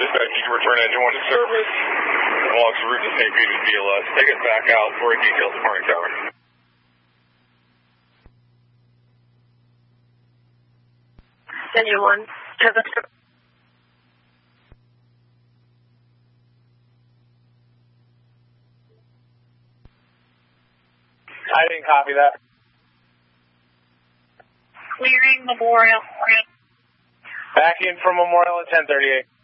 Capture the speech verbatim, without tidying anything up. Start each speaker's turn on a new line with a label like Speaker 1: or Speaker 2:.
Speaker 1: Dispatch, you can return engine one to service. Along the route to Saint Peter's B L S. Take us back out for a detailed departing tower.
Speaker 2: Engine one, seven.
Speaker 3: I didn't copy that.
Speaker 2: Clearing Memorial.
Speaker 3: Back in from Memorial at ten thirty-eight.